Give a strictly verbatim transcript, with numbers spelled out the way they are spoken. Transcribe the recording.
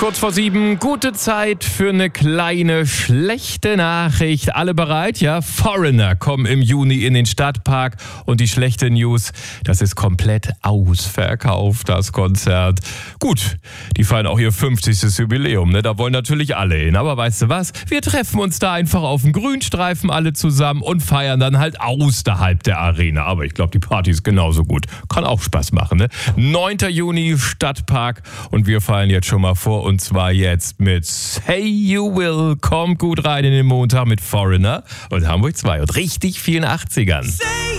Kurz vor sieben, gute Zeit für eine kleine schlechte Nachricht. Alle bereit? Ja, Foreigner kommen im Juni in den Stadtpark und die schlechte News, das ist komplett ausverkauft, das Konzert. Gut, die feiern auch ihr fünfzigstes Jubiläum, ne? Da wollen natürlich alle hin. Aber weißt du was? Wir treffen uns da einfach auf dem Grünstreifen alle zusammen und feiern dann halt außerhalb der Arena. Aber ich glaube, die Party ist genauso gut. Kann auch Spaß machen, ne? neunter Juni, Stadtpark und wir feiern jetzt schon mal vor. Und zwar jetzt mit Say You Will. Kommt gut rein in den Montag mit Foreigner und Hamburg zwei und richtig vielen achtzigern.